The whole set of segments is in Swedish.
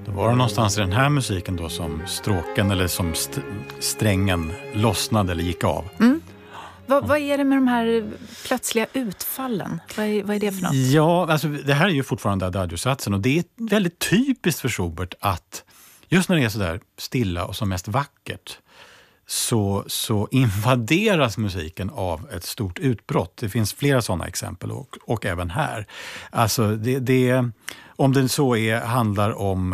Då var det någonstans i den här musiken då som stråken eller som strängen lossnade eller gick av. Vad är det med de här plötsliga utfallen? Vad är det för något? Ja, alltså det här är ju fortfarande adagio-satsen och det är väldigt typiskt för Schubert att just när det är så där stilla och som mest vackert så invaderas musiken av ett stort utbrott. Det finns flera sådana exempel och även här. Alltså det om det så handlar om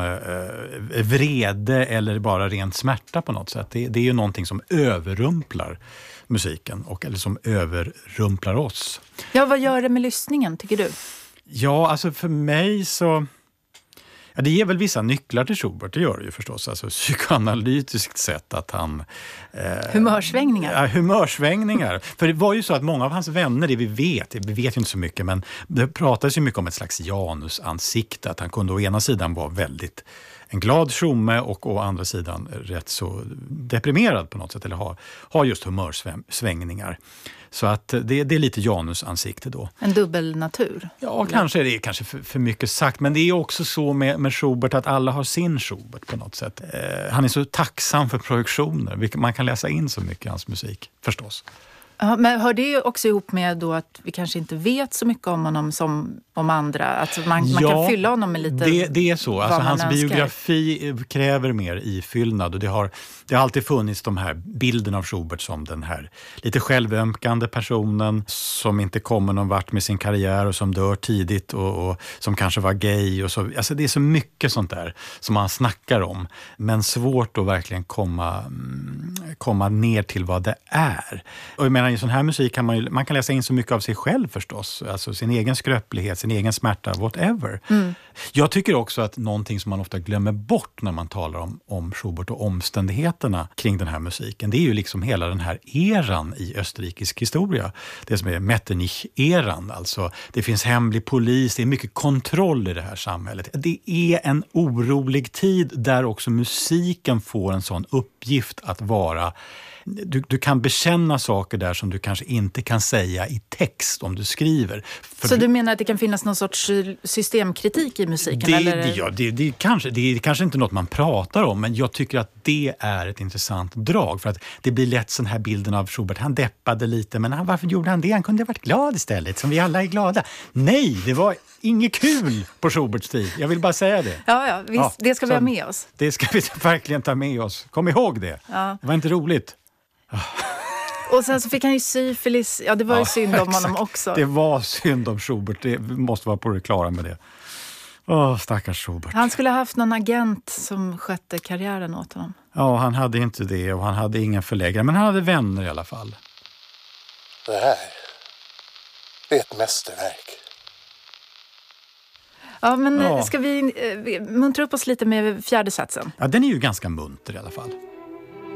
vrede eller bara rent smärta på något sätt. Det är ju någonting som överrumplar musiken eller som överrumplar oss. Ja, vad gör det med lyssningen tycker du? Ja, alltså för mig så... Ja, det ger väl vissa nycklar till Schubert, det gör det ju förstås. Alltså psykoanalytiskt sett att han... Humörsvängningar. Ja, humörsvängningar. För det var ju så att många av hans vänner, vi vet ju inte så mycket, men det pratades ju mycket om ett slags Janusansikte. Att han kunde å ena sidan vara väldigt en glad tjomme och å andra sidan rätt så deprimerad på något sätt. Eller ha just humörsvängningar. Så att det är lite Janusansikte då. En dubbel natur? Ja, kanske är det kanske för mycket sagt. Men det är också så med Schubert att alla har sin Schubert på något sätt. Han är så tacksam för projektioner. Man kan läsa in så mycket i hans musik, förstås. Ja, men hör det också ihop med då att vi kanske inte vet så mycket om honom som om andra? Att man kan fylla honom med lite... Det är så. Alltså, hans biografi kräver mer ifyllnad och det har alltid funnits de här bilden av Schubert som den här lite självömkande personen som inte kommer någon vart med sin karriär och som dör tidigt och som kanske var gay och så. Alltså det är så mycket sånt där som man snackar om, men svårt att verkligen komma ner till vad det är. Och jag menar, i sån här musik kan man kan läsa in så mycket av sig själv förstås, alltså sin egen skröplighet, sin egen smärta, whatever. Jag tycker också att någonting som man ofta glömmer bort när man talar om Schubert och omständigheterna kring den här musiken, det är ju liksom hela den här eran i österrikisk historia. Det som är Metternich-eran, alltså det finns hemlig polis, det är mycket kontroll i det här samhället. Det är en orolig tid där också musiken får en sån uppgift att vara... Du kan bekänna saker där som du kanske inte kan säga i text om du skriver. Så du menar att det kan finnas någon sorts systemkritik i musiken? Det är kanske inte något man pratar om, men jag tycker att det är ett intressant drag. För att det blir lätt sån här bilden av Schubert. Han deppade lite, men varför gjorde han det? Han kunde ha varit glad istället, som vi alla är glada. Nej, det var inget kul på Schuberts tid. Jag vill bara säga det. Ja, visst, det ska vi ha med oss. Det ska vi verkligen ta med oss. Kom ihåg det. Ja. Det var inte roligt. Och sen så fick han ju syfilis. Ja, det var ju synd om honom också. Det var synd om Schubert. Det måste vara på det klara med det. Stackars Schubert. Han skulle ha haft någon agent som skötte karriären åt honom. Ja, han hade inte det och han hade ingen förläggare. Men han hade vänner i alla fall. Det här är ett mästerverk. Ja, men ska vi muntra upp oss lite med fjärde satsen? Ja, den är ju ganska munter i alla fall.